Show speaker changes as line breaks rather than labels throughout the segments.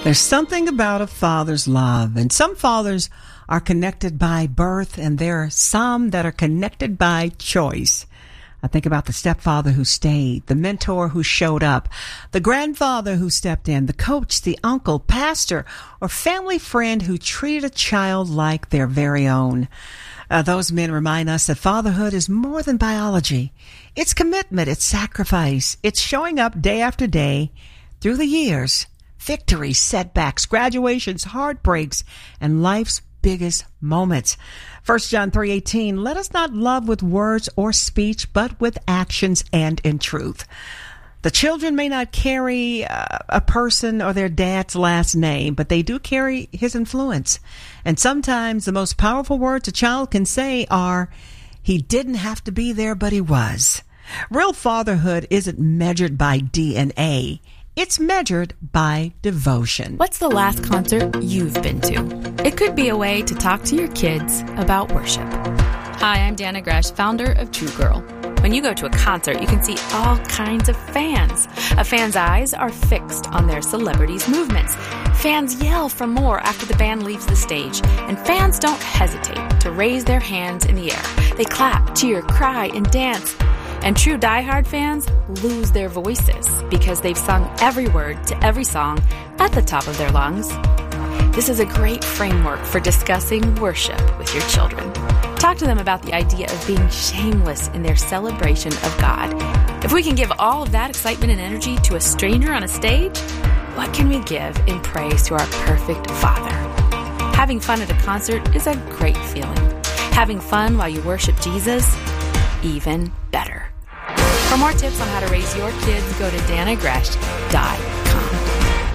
There's something about a father's love, and some fathers are connected by birth, and there are some that are connected by choice. I think about the stepfather who stayed, the mentor who showed up, the grandfather who stepped in, the coach, the uncle, pastor, or family friend who treated a child like their very own. Those men remind us that fatherhood is more than biology. It's commitment, it's sacrifice, it's showing up day after day through the years. Victories, setbacks, graduations, heartbreaks, and life's biggest moments. 1 John 3:18, let us not love with words or speech, but with actions and in truth. The children may not carry a person or their dad's last name, but they do carry his influence. And sometimes the most powerful words a child can say are, he didn't have to be there, but he was. Real fatherhood isn't measured by DNA. It's measured by devotion.
What's the last concert you've been to? It could be a way to talk to your kids about worship. Hi, I'm Dana Gresh, founder of True Girl. When you go to a concert, you can see all kinds of fans. A fan's eyes are fixed on their celebrities' movements. Fans yell for more after the band leaves the stage. And fans don't hesitate to raise their hands in the air. They clap, cheer, cry, and dance. And true diehard fans lose their voices because they've sung every word to every song at the top of their lungs. This is a great framework for discussing worship with your children. Talk to them about the idea of being shameless in their celebration of God. If we can give all of that excitement and energy to a stranger on a stage, what can we give in praise to our perfect Father? Having fun at a concert is a great feeling. Having fun while you worship Jesus, even better. For more tips on how to raise your kids, go to danagresh.com.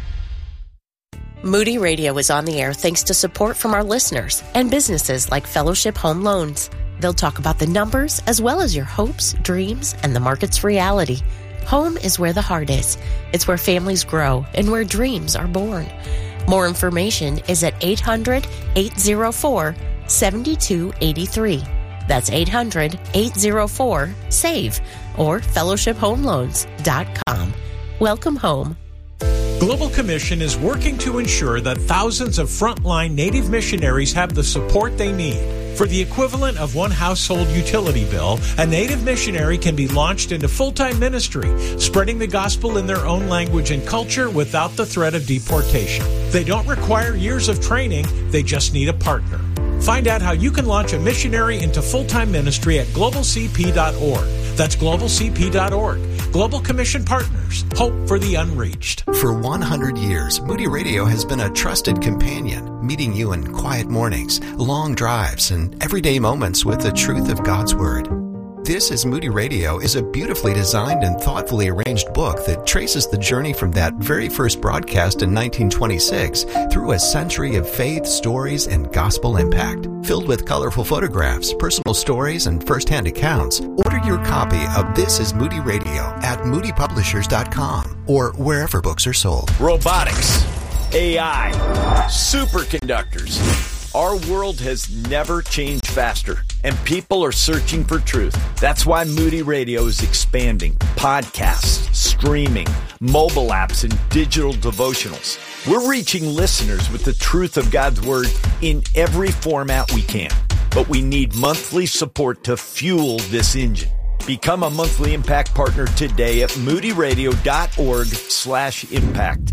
Moody Radio is on the air thanks to support from our listeners and businesses like Fellowship Home Loans. They'll talk about the numbers as well as your hopes, dreams, and the market's reality. Home is where the heart is. It's where families grow and where dreams are born. More information is at 800-804-7283. That's 800-804-SAVE or fellowshiphomeloans.com. Welcome home.
Global Commission is working to ensure that thousands of frontline Native missionaries have the support they need. For the equivalent of one household utility bill, a Native missionary can be launched into full-time ministry, spreading the gospel in their own language and culture without the threat of deportation. They don't require years of training, they just need a partner. Find out how you can launch a missionary into full-time ministry at globalcp.org. That's globalcp.org. Global Commission Partners. Hope for the unreached.
For 100 years, Moody Radio has been a trusted companion, meeting you in quiet mornings, long drives, and everyday moments with the truth of God's Word. This is Moody Radio is a beautifully designed and thoughtfully arranged book that traces the journey from that very first broadcast in 1926 through a century of faith, stories, and gospel impact. Filled with colorful photographs, personal stories, and first-hand accounts, order your copy of This is Moody Radio at moodypublishers.com or wherever books are sold.
Robotics, AI, superconductors. Our world has never changed faster, and people are searching for truth. That's why Moody Radio is expanding podcasts, streaming, mobile apps, and digital devotionals. We're reaching listeners with the truth of God's Word in every format we can, but we need monthly support to fuel this engine. Become a monthly impact partner today at moodyradio.org/impact.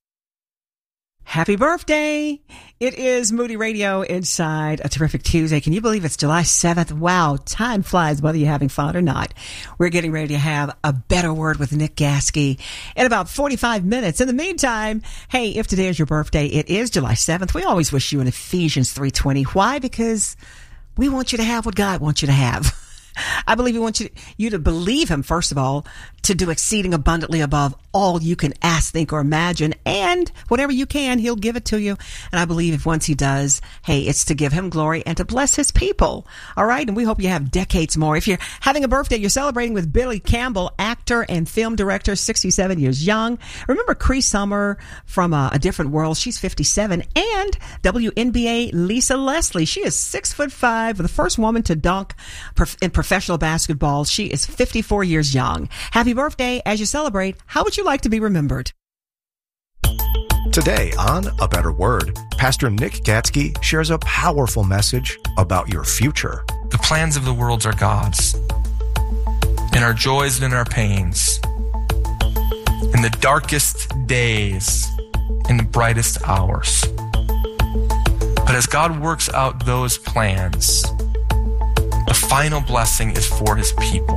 Happy birthday! It is Moody Radio inside a terrific Tuesday. Can you believe it's July 7th? Wow, time flies whether you're having fun or not. We're getting ready to have a better word with Nick Gaskey in about 45 minutes. In the meantime, hey, if today is your birthday, it is July 7th. We always wish you an Ephesians 3:20. Why? Because we want you to have what God wants you to have. I believe we want you to believe him, first of all, to do exceeding abundantly above all you can ask, think, or imagine. And whatever you can, he'll give it to you. And I believe if once he does, hey, it's to give him glory and to bless his people. All right. And we hope you have decades more. If you're having a birthday, you're celebrating with Billy Campbell, actor and film director, 67 years young. Remember Cree Summer from A Different World? She's 57. And WNBA Lisa Leslie. She is 6'5", the first woman to dunk in professional basketball. She is 54 years young. Happy birthday. As you celebrate, how would you like to be remembered?
Today on A Better Word, Pastor Nick Gatsky shares a powerful message about your future.
The plans of the world are God's. In our joys and in our pains, in the darkest days, in the brightest hours. But as God works out those plans, the final blessing is for his people.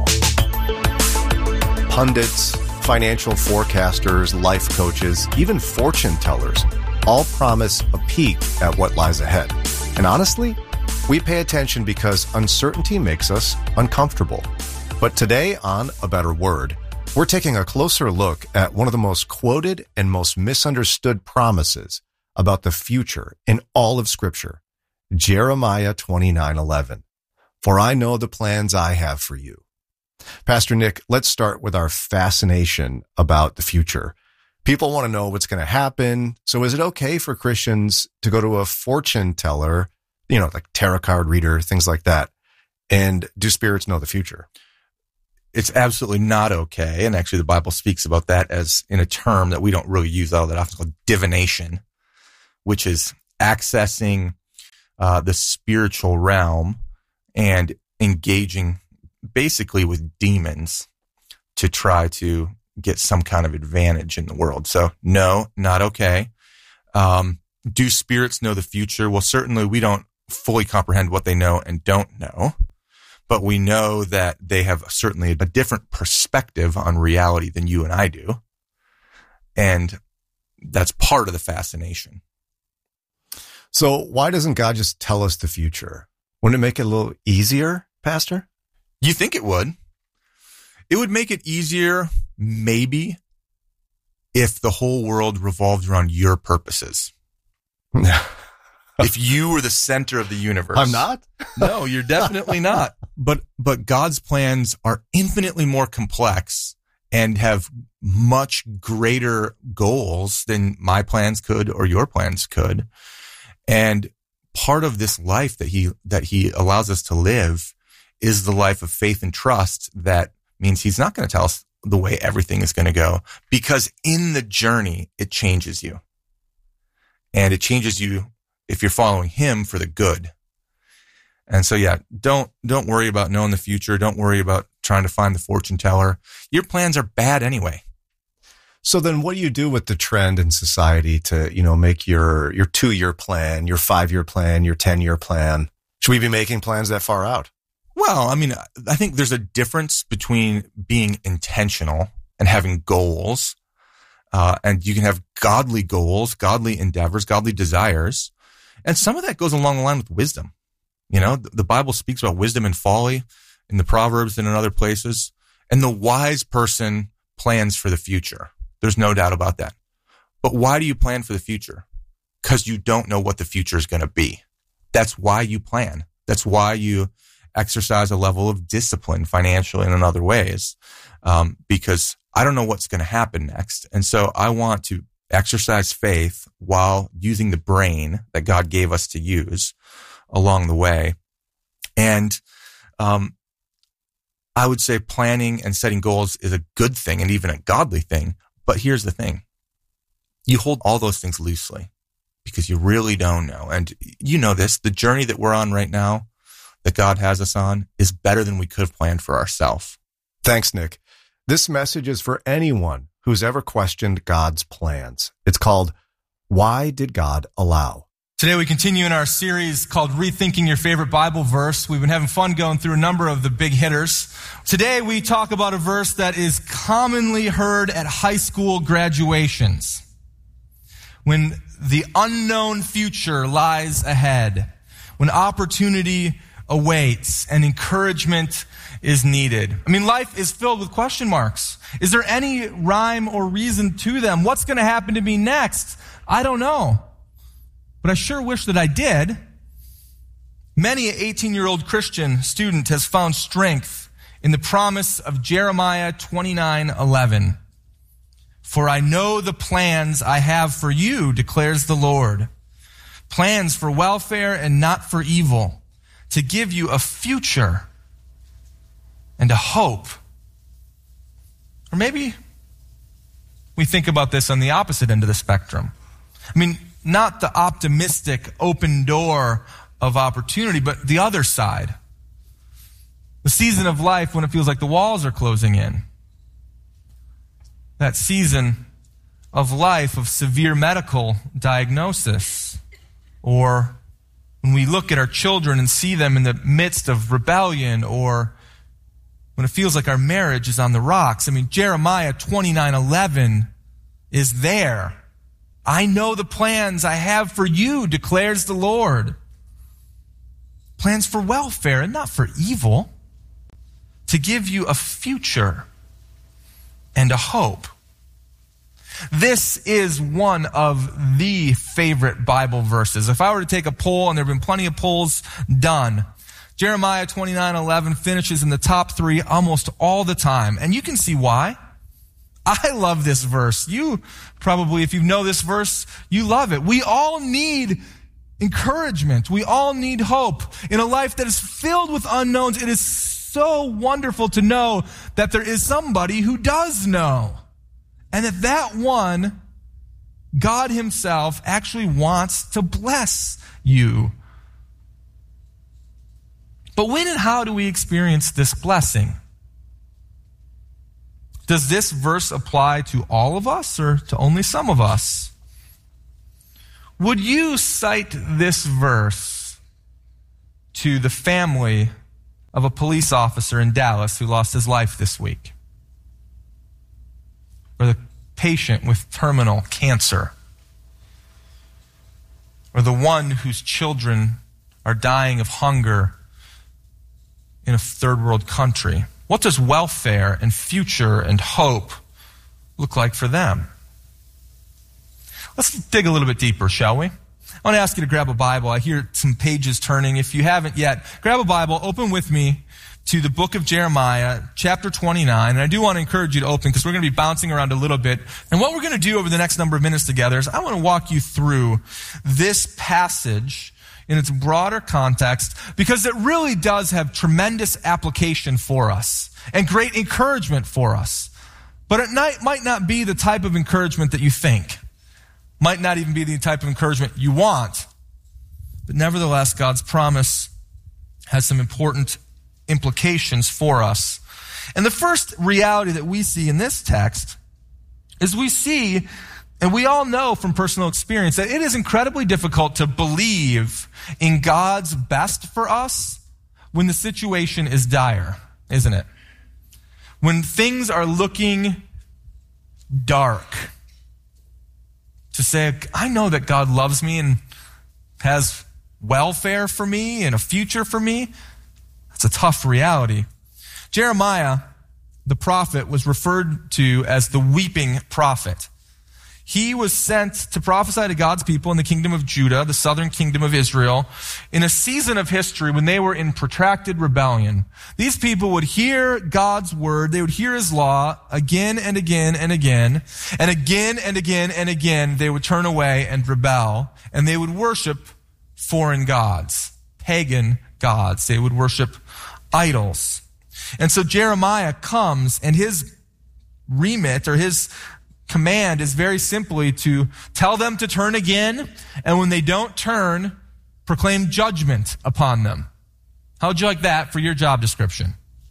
Pundits, financial forecasters, life coaches, even fortune tellers all promise a peek at what lies ahead. And honestly, we pay attention because uncertainty makes us uncomfortable. But today on A Better Word, we're taking a closer look at one of the most quoted and most misunderstood promises about the future in all of Scripture, Jeremiah 29:11. For I know the plans I have for you. Pastor Nick, let's start with our fascination about the future. People want to know what's going to happen. So is it okay for Christians to go to a fortune teller, like tarot card reader, things like that? And do spirits know the future?
It's absolutely not okay. And actually the Bible speaks about that as in a term that we don't really use all that often, called divination, which is accessing the spiritual realm and engaging basically with demons to try to get some kind of advantage in the world. So no, not okay. Do spirits know the future? Well, certainly we don't fully comprehend what they know and don't know, but we know that they have certainly a different perspective on reality than you and I do. And that's part of the fascination.
So why doesn't God just tell us the future? Wouldn't it make it a little easier, Pastor?
You think it would. It would make it easier, maybe, if the whole world revolved around your purposes. If you were the center of the universe.
I'm not?
No, you're definitely not. But God's plans are infinitely more complex and have much greater goals than my plans could or your plans could. And part of this life that he allows us to live is the life of faith and trust. That means he's not going to tell us the way everything is going to go, because in the journey, it changes you. And it changes you if you're following him for the good. And so, yeah, don't worry about knowing the future. Don't worry about trying to find the fortune teller. Your plans are bad anyway.
So then what do you do with the trend in society to, make your 2-year plan, your 5-year plan, your 10-year plan? Should we be making plans that far out?
Well, I think there's a difference between being intentional and having goals. And you can have godly goals, godly endeavors, godly desires. And some of that goes along the line with wisdom. The Bible speaks about wisdom and folly in the Proverbs and in other places. And the wise person plans for the future. There's no doubt about that. But why do you plan for the future? Because you don't know what the future is going to be. That's why you plan. That's why you exercise a level of discipline financially and in other ways, because I don't know what's going to happen next. And so I want to exercise faith while using the brain that God gave us to use along the way. And I would say planning and setting goals is a good thing and even a godly thing. But here's the thing. You hold all those things loosely because you really don't know. And you know this, the journey that we're on right now, that God has us on, is better than we could have planned for ourselves.
Thanks, Nick. This message is for anyone who's ever questioned God's plans. It's called, Why Did God Allow?
Today we continue in our series called Rethinking Your Favorite Bible Verse. We've been having fun going through a number of the big hitters. Today we talk about a verse that is commonly heard at high school graduations, when the unknown future lies ahead, when opportunity awaits and encouragement is needed. Life is filled with question marks. Is there any rhyme or reason to them? What's going to happen to me next? I don't know. But I sure wish that I did. Many an 18-year-old Christian student has found strength in the promise of Jeremiah 29:11. For I know the plans I have for you, declares the Lord. Plans for welfare and not for evil, to give you a future and a hope. Or maybe we think about this on the opposite end of the spectrum. I mean, not the optimistic open door of opportunity, but the other side. The season of life when it feels like the walls are closing in. That season of life of severe medical diagnosis. Or when we look at our children and see them in the midst of rebellion, or when it feels like our marriage is on the rocks. I mean, Jeremiah 29:11 is there. I know the plans I have for you, declares the Lord. Plans for welfare and not for evil, to give you a future and a hope. This is one of the favorite Bible verses. If I were to take a poll, and there have been plenty of polls done, Jeremiah 29:11 finishes in the top 3 almost all the time. And you can see why. I love this verse. You probably, if you know this verse, you love it. We all need encouragement. We all need hope. In a life that is filled with unknowns, it is so wonderful to know that there is somebody who does know. And that one, God himself, actually wants to bless you. But when and how do we experience this blessing? Does this verse apply to all of us or to only some of us? Would you cite this verse to the family of a police officer in Dallas who lost his life this week? Or the patient with terminal cancer? Or the one whose children are dying of hunger in a third world country? What does welfare and future and hope look like for them? Let's dig a little bit deeper, shall we? I want to ask you to grab a Bible. I hear some pages turning. If you haven't yet, grab a Bible, open with me to the book of Jeremiah, chapter 29. And I do want to encourage you to open because we're going to be bouncing around a little bit. And what we're going to do over the next number of minutes together is I want to walk you through this passage in its broader context, because it really does have tremendous application for us and great encouragement for us. But it might not be the type of encouragement that you think. Might not even be the type of encouragement you want. But nevertheless, God's promise has some important implications for us. And the first reality that we see in this text is we see, and we all know from personal experience, that it is incredibly difficult to believe in God's best for us when the situation is dire, isn't it? When things are looking dark. To say, I know that God loves me and has welfare for me and a future for me, that's a tough reality. Jeremiah, the prophet, was referred to as the weeping prophet. He was sent to prophesy to God's people in the kingdom of Judah, the southern kingdom of Israel, in a season of history when they were in protracted rebellion. These people would hear God's word, they would hear his law again and again and again, and again and again and again they would turn away and rebel, and they would worship foreign gods, pagan gods. They would worship idols. And so Jeremiah comes, and his remit, or his command, is very simply to tell them to turn again, and when they don't turn, proclaim judgment upon them. How would you like that for your job description?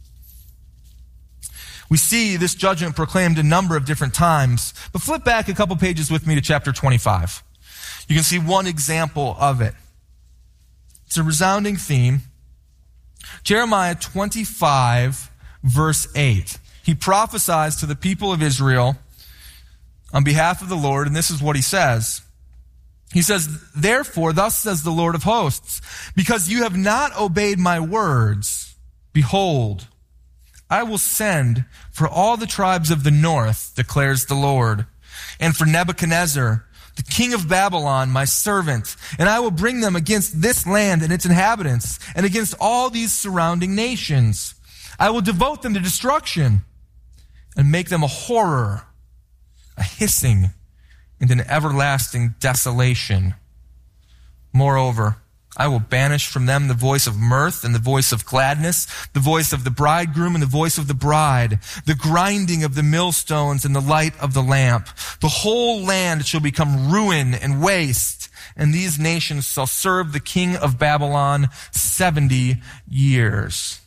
We see this judgment proclaimed a number of different times, but flip back a couple pages with me to chapter 25. You can see one example of it. It's a resounding theme. Jeremiah 25, verse 8. He prophesies to the people of Israel on behalf of the Lord, and this is what he says. He says, "Therefore, thus says the Lord of hosts, because you have not obeyed my words, behold, I will send for all the tribes of the north, declares the Lord, and for Nebuchadnezzar, the king of Babylon, my servant, and I will bring them against this land and its inhabitants, and against all these surrounding nations. I will devote them to destruction, and make them a horror, a hissing, and an everlasting desolation. Moreover, I will banish from them the voice of mirth and the voice of gladness, the voice of the bridegroom and the voice of the bride, the grinding of the millstones and the light of the lamp. The whole land shall become ruin and waste, and these nations shall serve the king of Babylon 70 years.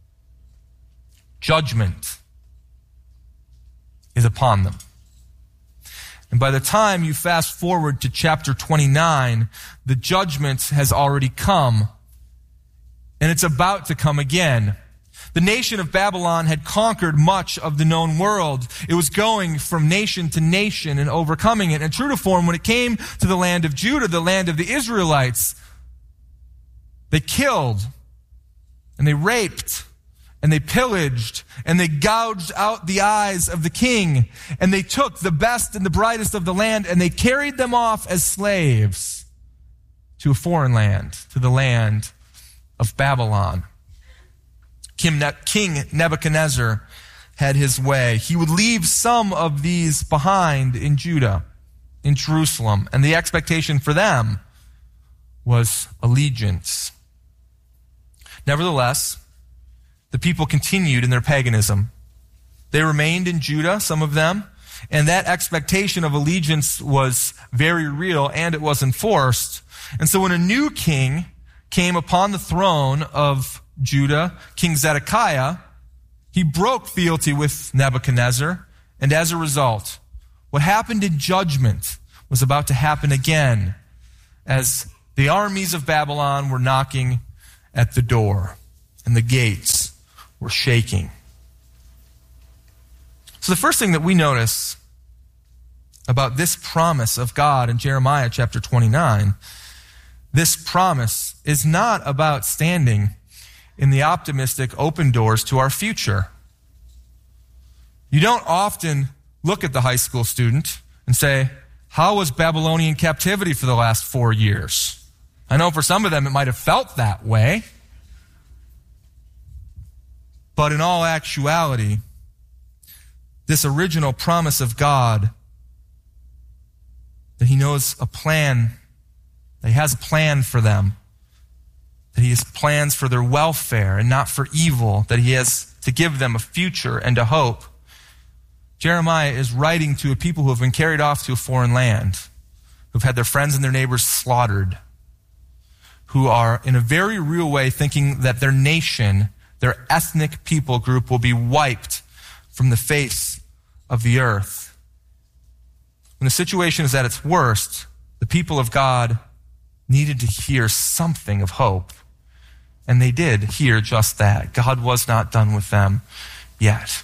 Judgment is upon them. And by the time you fast forward to chapter 29, the judgment has already come, and it's about to come again. The nation of Babylon had conquered much of the known world. It was going from nation to nation and overcoming it. And true to form, when it came to the land of Judah, the land of the Israelites, they killed, and they raped, and they pillaged, and they gouged out the eyes of the king, and they took the best and the brightest of the land, and they carried them off as slaves to a foreign land, to the land of Babylon. King Nebuchadnezzar had his way. He would leave some of these behind in Judah, in Jerusalem, and the expectation for them was allegiance. Nevertheless, the people continued in their paganism. They remained in Judah, some of them, and that expectation of allegiance was very real, and it was enforced. And so when a new king came upon the throne of Judah, King Zedekiah, he broke fealty with Nebuchadnezzar, and as a result, what happened in judgment was about to happen again as the armies of Babylon were knocking at the door, and the gates were shaking. So the first thing that we notice about this promise of God in Jeremiah chapter 29, this promise is not about standing in the optimistic open doors to our future. You don't often look at the high school student and say, how was Babylonian captivity for the last 4 years? I know for some of them it might have felt that way. But in all actuality, this original promise of God, that he knows a plan, that he has a plan for them, that he has plans for their welfare and not for evil, that he has to give them a future and a hope. Jeremiah is writing to a people who have been carried off to a foreign land, who've had their friends and their neighbors slaughtered, who are in a very real way thinking that their nation, their ethnic people group, will be wiped from the face of the earth. When the situation is at its worst, the people of God needed to hear something of hope. And they did hear just that. God was not done with them yet.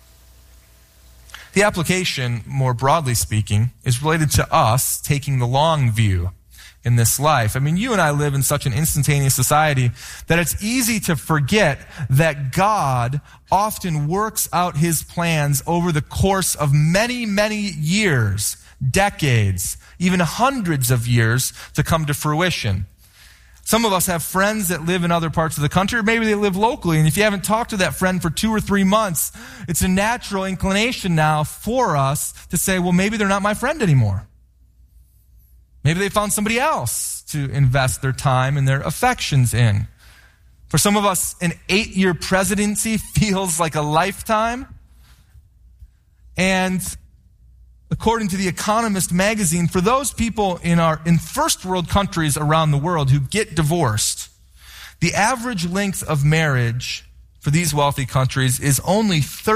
The application, more broadly speaking, is related to us taking the long view in this life. I mean, you and I live in such an instantaneous society that it's easy to forget that God often works out his plans over the course of many, many years, decades, even hundreds of years to come to fruition. Some of us have friends that live in other parts of the country, or maybe they live locally, and if you haven't talked to that friend for 2 or 3 months, it's a natural inclination now for us to say, well, maybe they're not my friend anymore. Maybe they found somebody else to invest their time and their affections in. For some of us, an 8-year presidency feels like a lifetime. And according to The Economist magazine, for those people in first world countries around the world who get divorced, the average length of marriage for these wealthy countries is only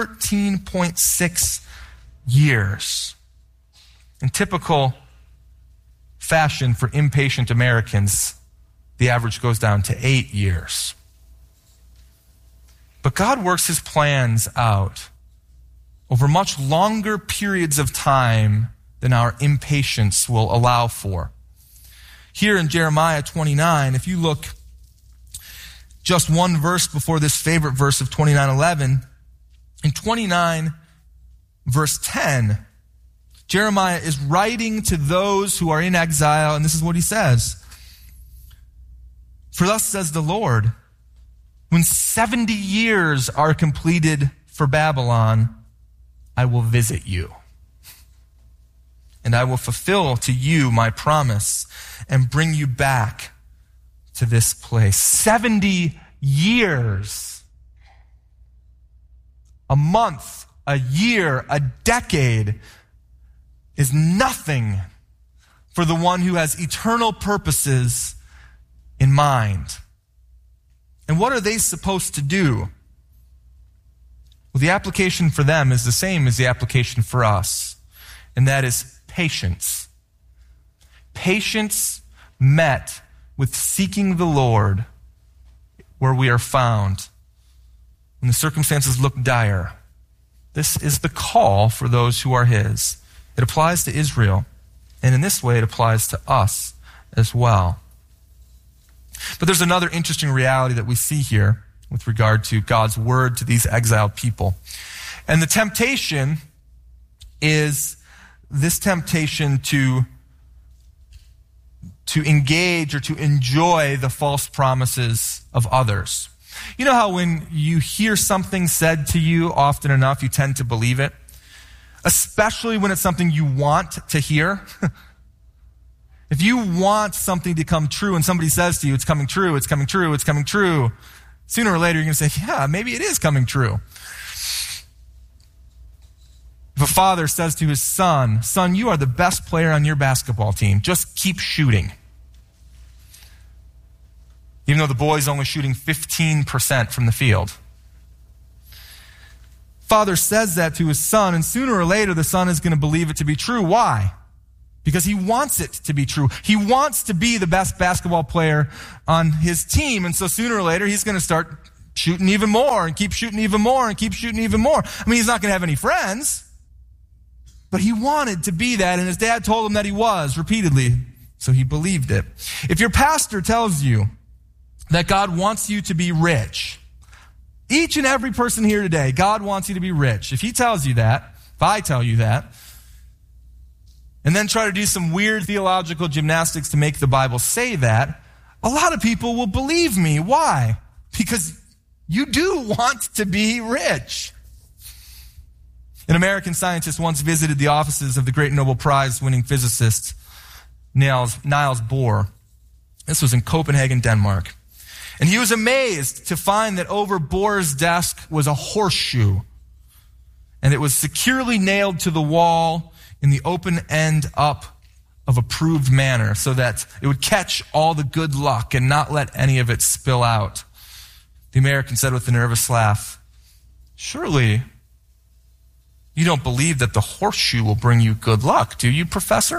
13.6 years. In typical fashion for impatient Americans, the average goes down to 8 years. But God works his plans out over much longer periods of time than our impatience will allow for. Here in Jeremiah 29, if you look just one verse before this favorite verse of 29:11, in 29 verse 10, Jeremiah is writing to those who are in exile, and this is what he says. For thus says the Lord, when 70 years are completed for Babylon, I will visit you, and I will fulfill to you my promise and bring you back to this place. 70 years. A month, a year, a decade is nothing for the one who has eternal purposes in mind. And what are they supposed to do? Well, the application for them is the same as the application for us, and that is patience. Patience met with seeking the Lord where we are found when the circumstances look dire. This is the call for those who are his. It applies to Israel, and in this way it applies to us as well. But there's another interesting reality that we see here with regard to God's word to these exiled people. And the temptation is this temptation to engage or to enjoy the false promises of others. You know how when you hear something said to you often enough, you tend to believe it? Especially when it's something you want to hear. If you want something to come true and somebody says to you, it's coming true, it's coming true, it's coming true, sooner or later you're going to say, yeah, maybe it is coming true. If a father says to his son, son, you are the best player on your basketball team, just keep shooting. Even though the boy's only shooting 15% from the field. Father says that to his son, and sooner or later the son is going to believe it to be true. Why? Because he wants it to be true. He wants to be the best basketball player on his team, and so sooner or later he's going to start shooting even more and keep shooting even more and keep shooting even more. I mean, he's not going to have any friends, but he wanted to be that, and his dad told him that he was repeatedly, so he believed it. If your pastor tells you that God wants you to be rich, each and every person here today, God wants you to be rich. If he tells you that, if I tell you that, and then try to do some weird theological gymnastics to make the Bible say that, a lot of people will believe me. Why? Because you do want to be rich. An American scientist once visited the offices of the great Nobel Prize-winning physicist Niels Bohr. This was in Copenhagen, Denmark. And he was amazed to find that over Bohr's desk was a horseshoe. And it was securely nailed to the wall in the open end up of approved manner so that it would catch all the good luck and not let any of it spill out. The American said with a nervous laugh, surely you don't believe that the horseshoe will bring you good luck, do you, Professor?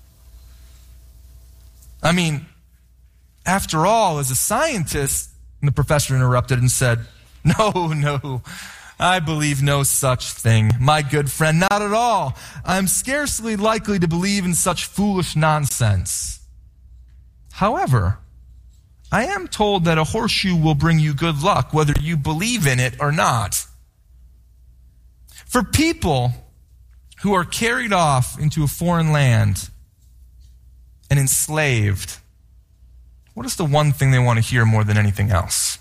I mean, after all, as a scientist, and the professor interrupted and said, no, I believe no such thing, my good friend, not at all. I'm scarcely likely to believe in such foolish nonsense. However, I am told that a horseshoe will bring you good luck, whether you believe in it or not. For people who are carried off into a foreign land and enslaved, what is the one thing they want to hear more than anything else?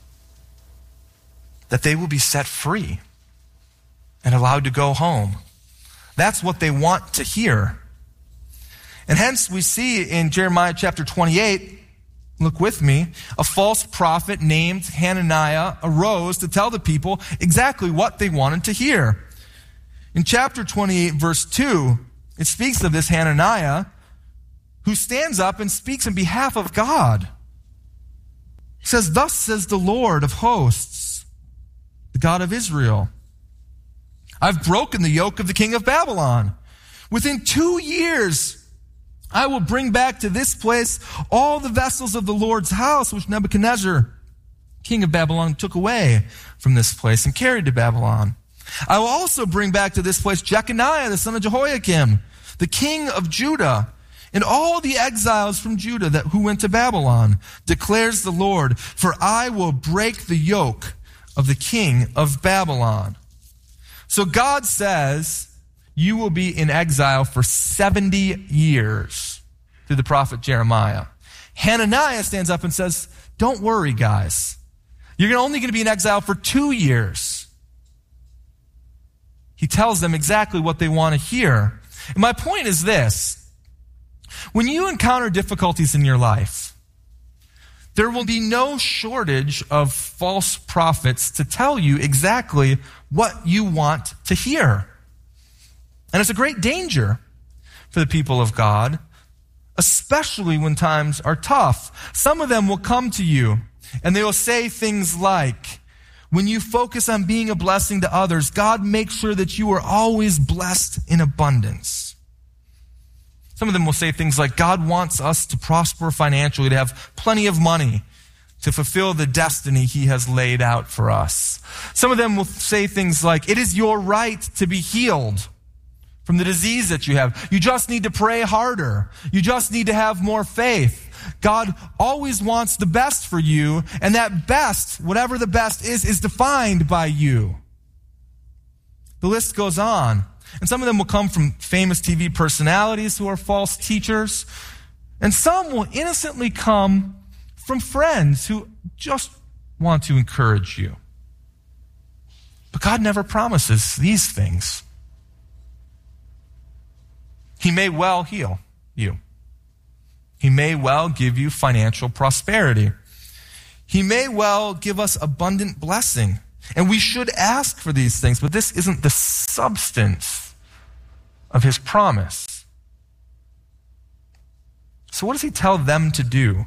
That they will be set free and allowed to go home. That's what they want to hear. And hence we see in Jeremiah chapter 28, look with me, a false prophet named Hananiah arose to tell the people exactly what they wanted to hear. In chapter 28, verse 2, it speaks of this Hananiah who stands up and speaks on behalf of God. He says, thus says the Lord of hosts, the God of Israel, I've broken the yoke of the king of Babylon. Within 2 years, I will bring back to this place all the vessels of the Lord's house, which Nebuchadnezzar, king of Babylon, took away from this place and carried to Babylon. I will also bring back to this place Jeconiah, the son of Jehoiakim, the king of Judah, and all the exiles from Judah who went to Babylon, declares the Lord, for I will break the yoke of the king of Babylon. So God says, you will be in exile for 70 years through the prophet Jeremiah. Hananiah stands up and says, don't worry, guys. You're only going to be in exile for 2 years. He tells them exactly what they want to hear. And my point is this. When you encounter difficulties in your life, there will be no shortage of false prophets to tell you exactly what you want to hear. And it's a great danger for the people of God, especially when times are tough. Some of them will come to you and they will say things like, when you focus on being a blessing to others, God makes sure that you are always blessed in abundance. Some of them will say things like, God wants us to prosper financially, to have plenty of money, to fulfill the destiny he has laid out for us. Some of them will say things like, it is your right to be healed from the disease that you have. You just need to pray harder. You just need to have more faith. God always wants the best for you, and that best, whatever the best is defined by you. The list goes on. And some of them will come from famous TV personalities who are false teachers. And some will innocently come from friends who just want to encourage you. But God never promises these things. He may well heal you. He may well give you financial prosperity. He may well give us abundant blessing. And we should ask for these things, but this isn't the substance of his promise. So what does he tell them to do?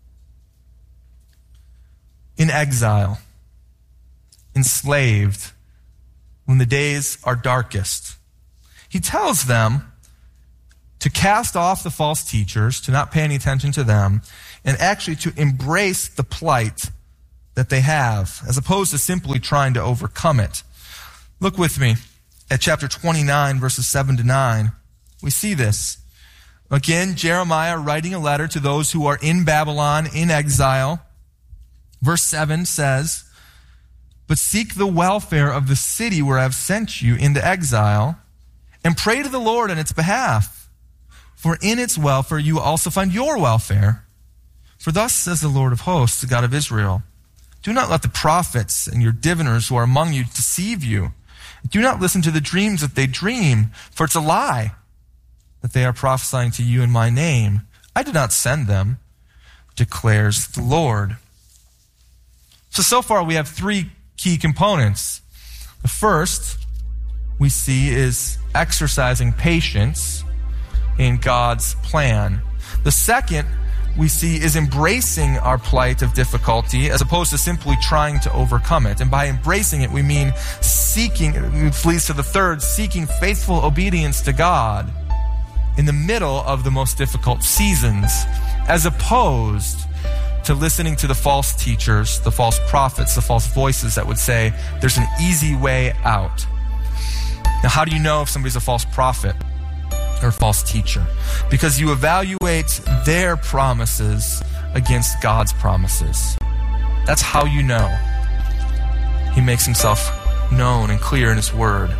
In exile, enslaved, when the days are darkest, he tells them to cast off the false teachers, to not pay any attention to them, and actually to embrace the plight that they have, as opposed to simply trying to overcome it. Look with me at chapter 29, verses 7 to 9. We see this. Again, Jeremiah writing a letter to those who are in Babylon, in exile. Verse 7 says, but seek the welfare of the city where I have sent you into exile, and pray to the Lord on its behalf. For in its welfare you will also find your welfare. For thus says the Lord of hosts, the God of Israel, do not let the prophets and your diviners who are among you deceive you. Do not listen to the dreams that they dream, for it's a lie that they are prophesying to you in my name. I did not send them, declares the Lord. So far we have three key components. The first we see is exercising patience in God's plan. The second we see is embracing our plight of difficulty as opposed to simply trying to overcome it. And by embracing it, we mean seeking, it leads to the third, seeking faithful obedience to God in the middle of the most difficult seasons, as opposed to listening to the false teachers, the false prophets, the false voices that would say there's an easy way out. Now, how do you know if somebody's a false prophet or a false teacher? Because you evaluate their promises against God's promises. That's how you know. He makes himself known and clear in his word.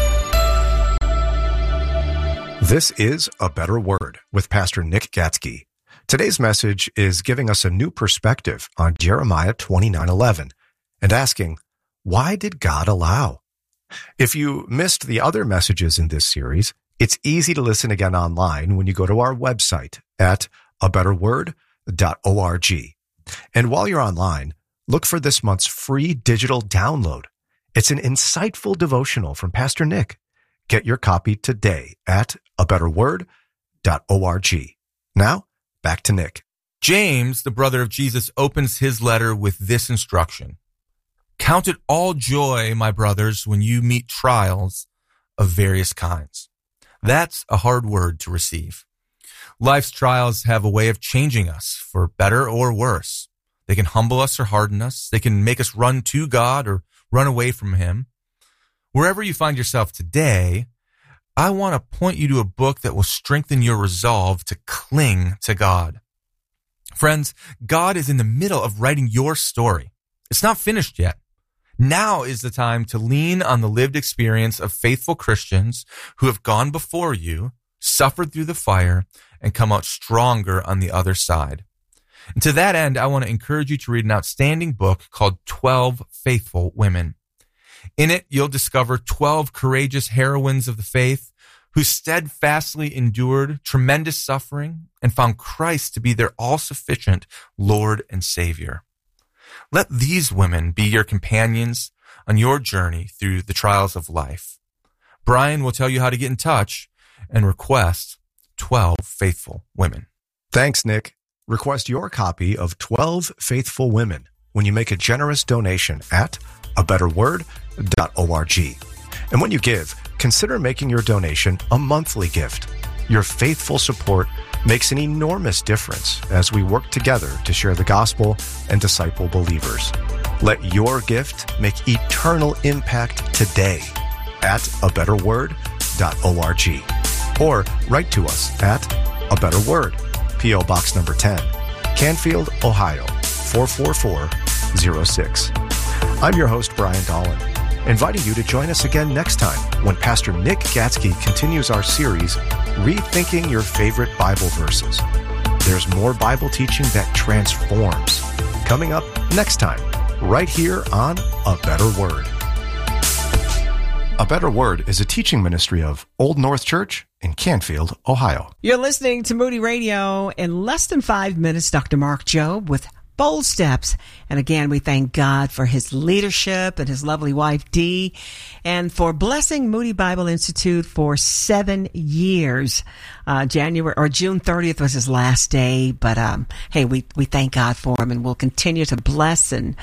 This is A Better Word with Pastor Nick Gatzke. Today's message is giving us a new perspective on Jeremiah 29:11 and asking, why did God allow? If you missed the other messages in this series, it's easy to listen again online when you go to our website at abetterword.org. And while you're online, look for this month's free digital download. It's an insightful devotional from Pastor Nick. Get your copy today at abetterword.org. Now, back to Nick.
James, the brother of Jesus, opens his letter with this instruction. Count it all joy, my brothers, when you meet trials of various kinds. That's a hard word to receive. Life's trials have a way of changing us for better or worse. They can humble us or harden us. They can make us run to God or run away from him. Wherever you find yourself today, I want to point you to a book that will strengthen your resolve to cling to God. Friends, God is in the middle of writing your story. It's not finished yet. Now is the time to lean on the lived experience of faithful Christians who have gone before you, suffered through the fire, and come out stronger on the other side. And to that end, I want to encourage you to read an outstanding book called 12 Faithful Women. In it, you'll discover 12 courageous heroines of the faith
who steadfastly endured tremendous suffering and found Christ to be their all-sufficient Lord and Savior. Let these women be your companions on your journey through the trials of life. Brian will tell you how to get in touch and request 12 Faithful Women.
Thanks, Nick. Request your copy of 12 Faithful Women when you make a generous donation at abetterword.org. And when you give, consider making your donation a monthly gift. Your faithful support makes an enormous difference as we work together to share the gospel and disciple believers. Let your gift make eternal impact today at abetterword.org. Or write to us at A Better Word, P.O. Box number 10, Canfield, Ohio, 44406. I'm your host, Brian Dolan, inviting you to join us again next time when Pastor Nick Gatsky continues our series, Rethinking Your Favorite Bible Verses. There's more Bible teaching that transforms. Coming up next time, right here on A Better Word. A Better Word is a teaching ministry of Old North Church in Canfield, Ohio.
You're listening to Moody Radio. In less than 5 minutes, Dr. Mark Jobe with Bold Steps. And again, we thank God for his leadership and his lovely wife, Dee, and for blessing Moody Bible Institute for 7 years. June 30th was his last day, but hey, we thank God for him, and we'll continue to bless and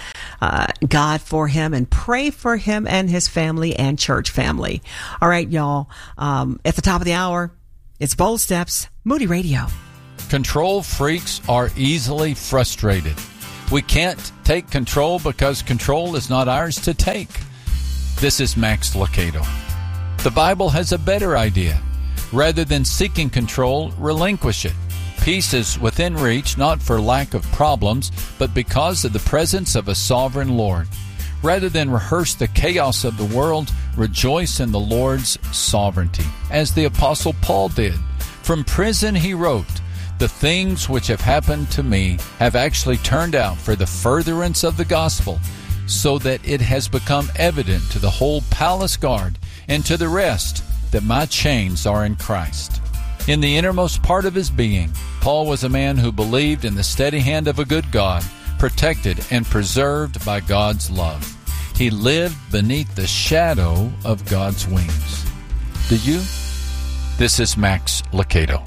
God for him and pray for him and his family and church family. All right, y'all. At the top of the hour, it's Bold Steps, Moody Radio.
Control freaks are easily frustrated. We can't take control because control is not ours to take. This is Max Lucado. The Bible has a better idea. Rather than seeking control, relinquish it. Peace is within reach, not for lack of problems, but because of the presence of a sovereign Lord. Rather than rehearse the chaos of the world, rejoice in the Lord's sovereignty, as the Apostle Paul did. From prison he wrote, "The things which have happened to me have actually turned out for the furtherance of the gospel, so that it has become evident to the whole palace guard and to the rest that my chains are in Christ." In the innermost part of his being, Paul was a man who believed in the steady hand of a good God, protected and preserved by God's love. He lived beneath the shadow of God's wings. Do you? This is Max Lucado.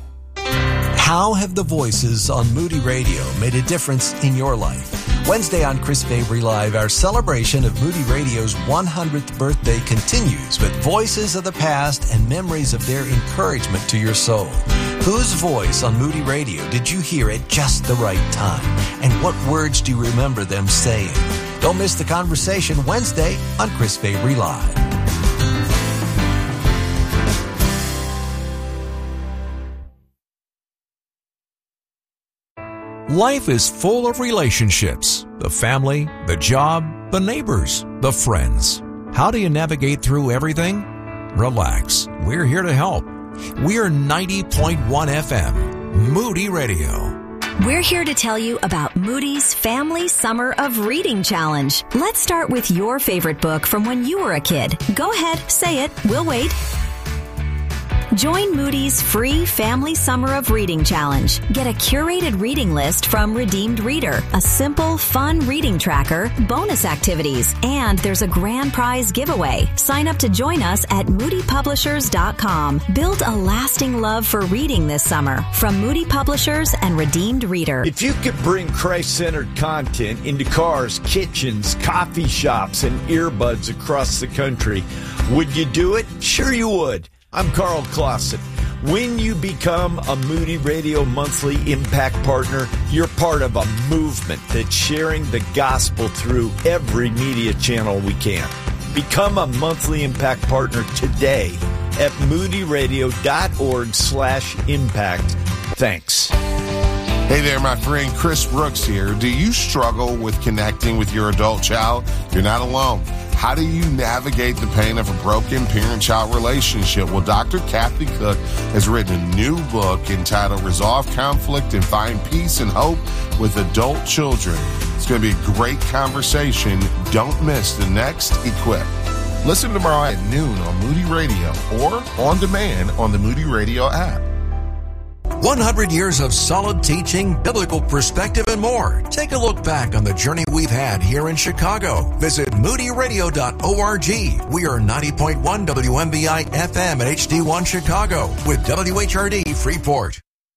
How have the voices on Moody Radio made a difference in your life? Wednesday on Chris Fabry Live, our celebration of Moody Radio's 100th birthday continues with voices of the past and memories of their encouragement to your soul. Whose voice on Moody Radio did you hear at just the right time? And what words do you remember them saying? Don't miss the conversation Wednesday on Chris Fabry Live.
Life is full of relationships, the family, the job, the neighbors, the friends. How do you navigate through everything? Relax. We're here to help. We're 90.1 FM, Moody Radio.
We're here to tell you about Moody's Family Summer of Reading Challenge. Let's start with your favorite book from when you were a kid. Go ahead, say it. We'll wait. Join Moody's free Family Summer of Reading Challenge. Get a curated reading list from Redeemed Reader, a simple, fun reading tracker, bonus activities, and there's a grand prize giveaway. Sign up to join us at moodypublishers.com. Build a lasting love for reading this summer from Moody Publishers and Redeemed Reader.
If you could bring Christ-centered content into cars, kitchens, coffee shops, and earbuds across the country, would you do it? Sure you would. I'm Carl Clausen. When you become a Moody Radio Monthly Impact Partner, you're part of a movement that's sharing the gospel through every media channel we can. Become a Monthly Impact Partner today at moodyradio.org/impact. Thanks.
Hey there, my friend Chris Brooks here. Do you struggle with connecting with your adult child? You're not alone. How do you navigate the pain of a broken parent-child relationship? Well, Dr. Kathy Cook has written a new book entitled Resolve Conflict and Find Peace and Hope with Adult Children. It's going to be a great conversation. Don't miss the next Equip. Listen tomorrow at noon on Moody Radio or on demand on the Moody Radio app.
100 years of solid teaching, biblical perspective, and more. Take a look back on the journey we've had here in Chicago. Visit moodyradio.org. We are 90.1 WMBI FM and HD1 Chicago with WHRD Freeport.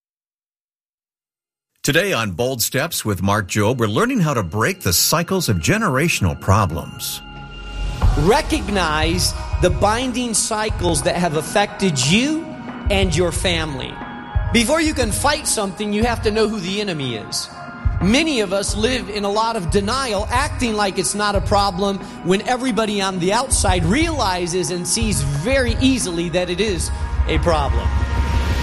Today on Bold Steps with Mark Jobe, we're learning how to break the cycles of generational problems.
Recognize the binding cycles that have affected you and your family. Before you can fight something, you have to know who the enemy is. Many of us live in a lot of denial, acting like it's not a problem when everybody on the outside realizes and sees very easily that it is a problem.